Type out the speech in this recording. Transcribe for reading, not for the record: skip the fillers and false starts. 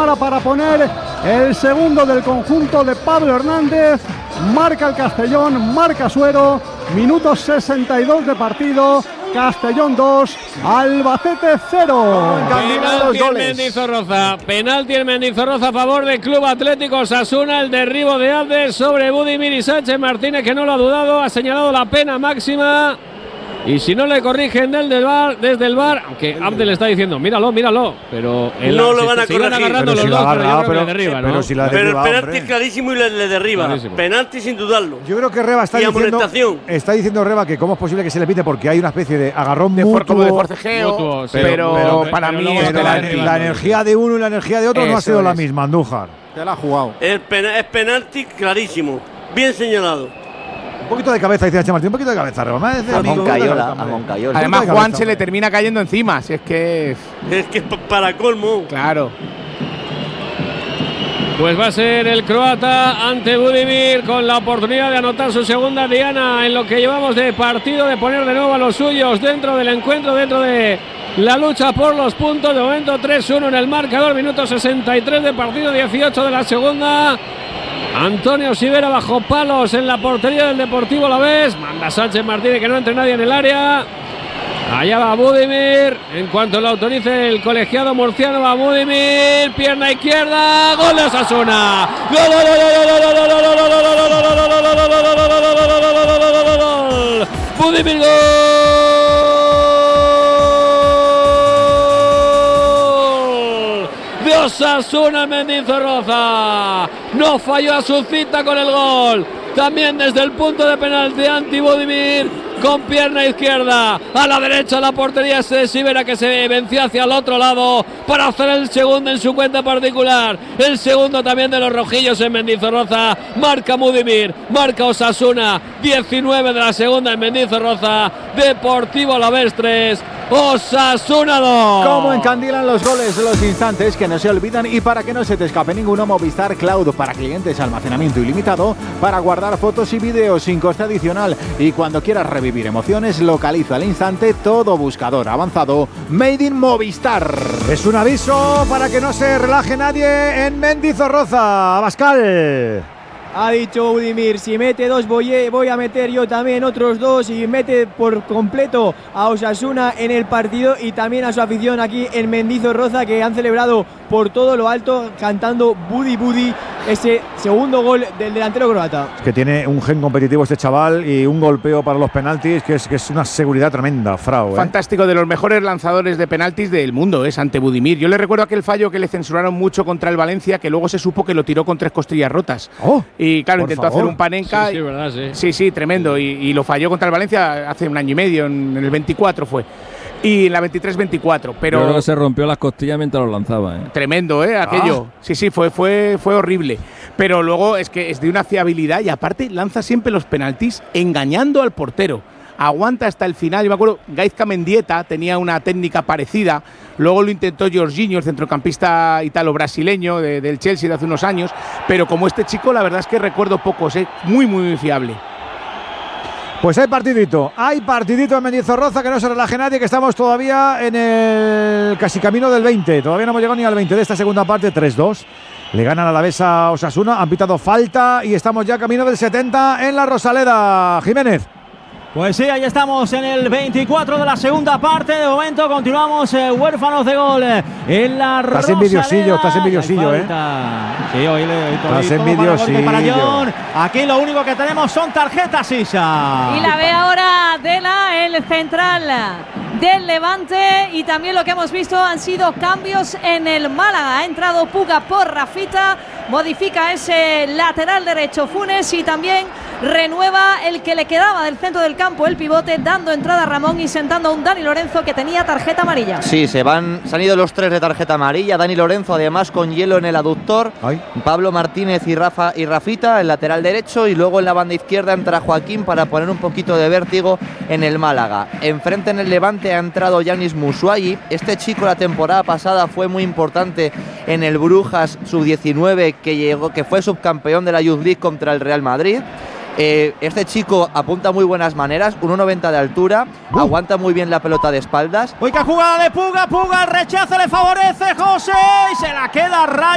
prepara para poner el segundo del conjunto de Pablo Hernández. Marca el Castellón, marca Suero, minuto 62 de partido. Castellón 2, Albacete 0. Penalti en Mendizorroza. Penalti en Mendizorroza a favor del Club Atlético Osasuna. El derribo de Abdes sobre Budimir y Sánchez Martínez, que no lo ha dudado, ha señalado la pena máxima. Y si no le corrigen desde el VAR, aunque Abdes le está diciendo, míralo, pero no lo van a corregir. Agarrando los dos, pero yo creo que le derriba, ¿no? Pero el penalti es clarísimo y le derriba. Clarísimo. Penalti sin dudarlo. Yo creo que Reba está diciendo Reba que cómo es posible que se le pite, porque hay una especie de agarrón mutuo, como de forcejeo, pero para mí la energía de uno y la energía de otro no ha sido la misma, Andújar. Te la ha jugado. Es penalti clarísimo, bien señalado. Un poquito de cabeza, dice H. Martín, un poquito de cabeza, Reba. A Moncayola. Además, Juan se le termina cayendo encima, si es que… Es que es para colmo. Claro. Pues va a ser el croata ante Budimir, con la oportunidad de anotar su segunda diana en lo que llevamos de partido, de poner de nuevo a los suyos dentro del encuentro, dentro de la lucha por los puntos. De momento 3-1 en el marcador, minuto 63 de partido, 18 de la segunda. Antonio Sivera bajo palos en la portería del Deportivo Alavés. Manda Sánchez Martínez, que no entre nadie en el área. Allá va Budimir. En cuanto lo autorice el colegiado murciano, va Budimir. Pierna izquierda. Gol de Osasuna. ¡Gol! Budimir, gol de Osasuna en Mendizorroza. No falló a su cita con el gol. También desde el punto de penalti anti Budimir, con pierna izquierda a la derecha la portería de Sivera, que se venció hacia el otro lado para hacer el segundo en su cuenta particular. El segundo también de los rojillos en Mendizorroza. Marca Budimir, marca Osasuna. 19 de la segunda en Mendizorroza. Deportivo Alavés 3, Osasuna 2. Cómo encandilan los goles, los instantes que no se olvidan, y para que no se te escape ninguno, Movistar Cloud para clientes, almacenamiento ilimitado para guardar fotos y vídeos sin coste adicional, y cuando quieras revivir emociones, localiza al instante todo buscador avanzado Made in Movistar. Es un aviso para que no se relaje nadie en Mendizorroza. Abascal. Ha dicho Budimir, si mete dos voy a meter yo también otros dos, y mete por completo a Osasuna en el partido y también a su afición aquí en Mendizorroza, que han celebrado por todo lo alto cantando Budi Budi, ese segundo gol del delantero croata. Es que tiene un gen competitivo este chaval y un golpeo para los penaltis que es una seguridad tremenda, Frau. Fantástico, de los mejores lanzadores de penaltis del mundo, es ante Budimir. Yo le recuerdo aquel fallo que le censuraron mucho contra el Valencia, que luego se supo que lo tiró con 3 costillas rotas. Y claro, intentó hacer un Panenka. Sí, verdad, Sí, tremendo. Y lo falló contra el Valencia hace un año y medio, en el 24 fue. Y en la 23-24, pero… Yo creo que se rompió las costillas mientras lo lanzaba, Tremendo, aquello. Sí, fue horrible. Pero luego es que es de una fiabilidad, y aparte lanza siempre los penaltis engañando al portero. Aguanta hasta el final. Yo me acuerdo, Gaizka Mendieta tenía una técnica parecida. Luego lo intentó Jorginho, el centrocampista italo-brasileño del Chelsea de hace unos años. Pero como este chico, la verdad es que recuerdo pocos, muy fiable. Pues hay partidito en Mendizorroza, que no se relaje nadie, que estamos todavía en el casi camino del 20. Todavía no hemos llegado ni al 20 de esta segunda parte. 3-2. Le ganan a la Alavés a Osasuna, han pitado falta y estamos ya camino del 70 en la Rosaleda. Jiménez. Pues sí, ahí estamos en el 24 de la segunda parte. De momento continuamos huérfanos de gol en la Rosaleda. Estás envidiosillo, Sí, hoy estás envidiosillo. Aquí lo único que tenemos son tarjetas, Isa. Y la ve ahora el central del Levante, y también lo que hemos visto han sido cambios en el Málaga. Ha entrado Puga por Rafita, modifica ese lateral derecho Funes, y también renueva el que le quedaba del centro del campo, el pivote, dando entrada a Ramón y sentando a un Dani Lorenzo que tenía tarjeta amarilla. Sí, se han ido los 3 de tarjeta amarilla. Dani Lorenzo, además, con hielo en el aductor. Pablo Martínez y Rafita, el lateral derecho, y luego en la banda izquierda entra Joaquín para poner un poquito de vértigo en el Málaga. Enfrente en el Levante ha entrado Yanis Musuayi. Este chico la temporada pasada fue muy importante en el Brujas sub-19, que fue subcampeón de la Youth League contra el Real Madrid. Este chico apunta muy buenas maneras, 1,90 de altura, aguanta muy bien la pelota de espaldas. ¡Uy, qué jugada de Puga! El rechazo le favorece José y se la queda Raya.